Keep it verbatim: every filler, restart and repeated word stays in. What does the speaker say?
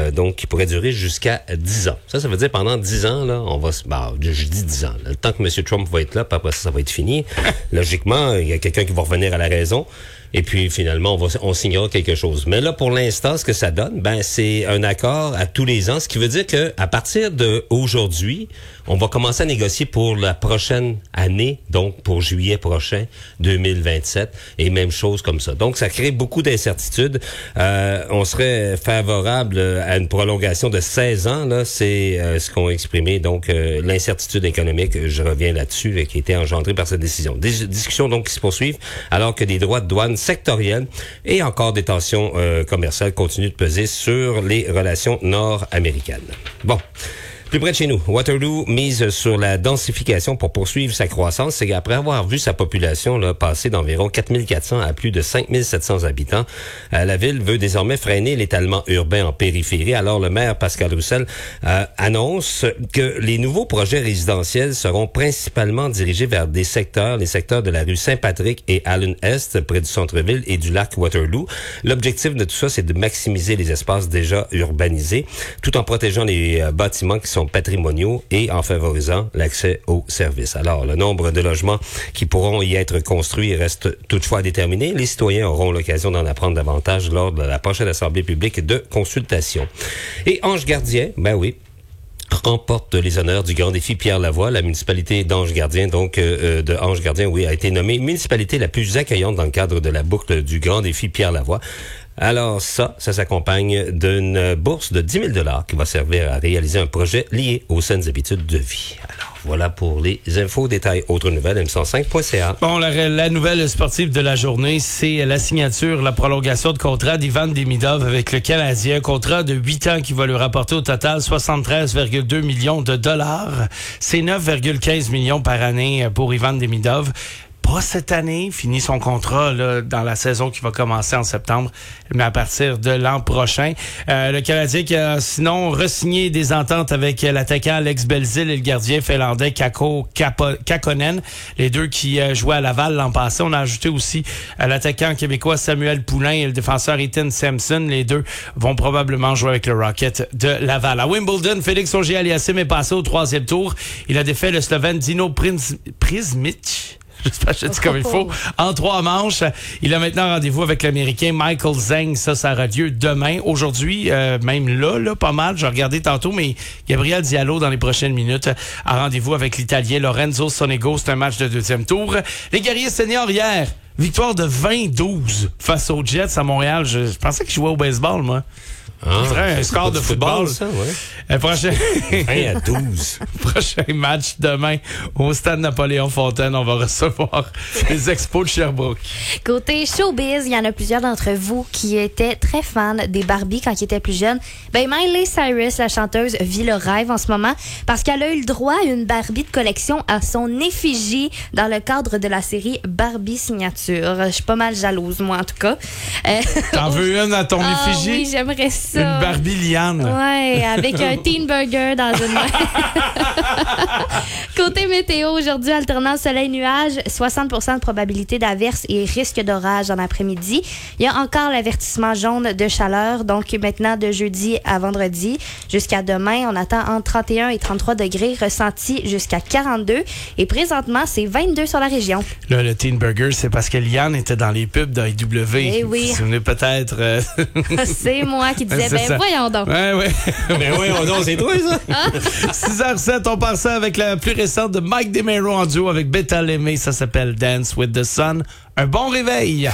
euh, donc qui pourrait durer jusqu'à dix ans. Ça, ça veut dire pendant dix ans, là, on va se... Bah, je, je dis dix ans. Là, le temps que M. Trump va être là, puis après ça, ça va être fini. Logiquement, il y a quelqu'un qui va revenir à la raison. Et puis, finalement, on, va, on signera quelque chose. Mais là, pour l'instant, ce que ça donne, ben, c'est un accord à tous les ans, ce qui veut dire que à partir d'aujourd'hui, on va commencer à négocier pour la prochaine année, donc pour juillet prochain, deux mille vingt-sept, et même chose comme ça. Donc, ça crée beaucoup d'incertitudes. Euh, on serait favorable à une prolongation de seize ans, là, c'est euh, ce qu'ont exprimé, donc, euh, l'incertitude économique, je reviens là-dessus, euh, qui a été engendrée par cette décision. Des discussions, donc, qui se poursuivent, alors que des droits de douane sectorielles et encore des tensions euh, commerciales continuent de peser sur les relations nord-américaines. Bon. Plus près de chez nous, Waterloo mise sur la densification pour poursuivre sa croissance. C'est qu'après avoir vu sa population là, passer d'environ quatre mille quatre cents à plus de cinq mille sept cents habitants, euh, la ville veut désormais freiner l'étalement urbain en périphérie. Alors le maire Pascal Roussel euh, annonce que les nouveaux projets résidentiels seront principalement dirigés vers des secteurs, les secteurs de la rue Saint-Patrick et Allen-Est, près du centre-ville et du lac Waterloo. L'objectif de tout ça, c'est de maximiser les espaces déjà urbanisés, tout en protégeant les euh, bâtiments qui sont patrimoniaux et en favorisant l'accès aux services. Alors, le nombre de logements qui pourront y être construits reste toutefois à déterminer. Les citoyens auront l'occasion d'en apprendre davantage lors de la prochaine assemblée publique de consultation. Et Ange Gardien, ben oui, remporte les honneurs du Grand Défi Pierre Lavoie. La municipalité d'Ange Gardien, donc euh, de Ange Gardien, oui, a été nommée municipalité la plus accueillante dans le cadre de la boucle du Grand Défi Pierre Lavoie. Alors ça, ça s'accompagne d'une bourse de dix mille dollars qui va servir à réaliser un projet lié aux saines habitudes de vie. Alors voilà pour les infos, détails, autres nouvelles, m cent cinq point c a. Bon, la, la nouvelle sportive de la journée, c'est la signature, la prolongation de contrat d'Ivan Demidov avec le Canadien. Un contrat de huit ans qui va lui rapporter au total soixante-treize virgule deux millions de dollars. C'est neuf virgule quinze millions par année pour Ivan Demidov. Pas cette année, finit son contrat là, dans la saison qui va commencer en septembre, mais à partir de l'an prochain. Euh, le Canadien qui a sinon re-signé des ententes avec l'attaquant Alex Belzile et le gardien finlandais Kakko Kakkonen, les deux qui euh, jouaient à Laval l'an passé. On a ajouté aussi euh, l'attaquant québécois Samuel Poulain et le défenseur Ethan Sampson. Les deux vont probablement jouer avec le Rocket de Laval. À Wimbledon, Félix Auger-Aliassime est passé au troisième tour. Il a défait le Slovène Dino Prizmic. J'espère que je dis comme il faut. En trois manches, il a maintenant rendez-vous avec l'Américain Michael Zhang. Ça, ça aura lieu demain. Aujourd'hui, euh, même là, là, pas mal. J'ai regardé tantôt, mais Gabriel Diallo, dans les prochaines minutes, a rendez-vous avec l'Italien Lorenzo Sonego. C'est un match de deuxième tour. Les guerriers seniors hier, victoire de vingt douze face aux Jets à Montréal. Je, je pensais qu'ils jouaient au baseball, moi. Ah, un score de football. football ça, ouais. Le prochain... vingt à douze. Prochain match demain au stade Napoléon-Fontaine. On va recevoir les Expos de Sherbrooke. Côté showbiz, il y en a plusieurs d'entre vous qui étaient très fans des Barbie quand ils étaient plus jeunes. Ben, Miley Cyrus, la chanteuse, vit le rêve en ce moment parce qu'elle a eu le droit à une Barbie de collection à son effigie dans le cadre de la série Barbie Signature. Je suis pas mal jalouse, moi, en tout cas. Euh, T'en veux une à ton ah, effigie? Oui, j'aimerais ça. Une Barbie liane. Ouais, avec un teen burger dans une main. Côté météo, aujourd'hui, alternance soleil-nuage, soixante pour cent de probabilité d'averse et risque d'orage dans l'après-midi. Il y a encore l'avertissement jaune de chaleur, donc maintenant de jeudi à vendredi. Jusqu'à demain, on attend entre trente et un et trente-trois degrés, ressenti jusqu'à quarante-deux. Et présentement, c'est vingt-deux sur la région. Là, le teen burger, c'est parce que Liane était dans les pubs d'A E W. Eh oui. Vous vous souvenez peut-être... Euh... c'est moi qui disais, c'est ben ça. Voyons donc. Ouais, ouais. Ben voyons donc, c'est toi, ça. six heures sept, on part ça avec la plus récente de Mike DeMero en duo avec Beta Lemay. Ça s'appelle Dance with the Sun. Un bon réveil.